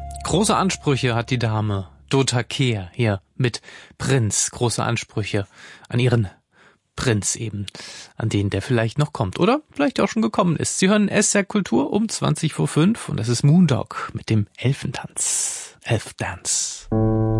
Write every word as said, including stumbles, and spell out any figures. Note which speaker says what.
Speaker 1: Große Ansprüche hat die Dame Dota Kehr hier mit Prinz. Große Ansprüche an ihren Prinz eben, an den der vielleicht noch kommt oder vielleicht auch schon gekommen ist. Sie hören S R Kultur um zwanzig vor fünf und das ist Moondog mit dem Elfentanz. Elfdance.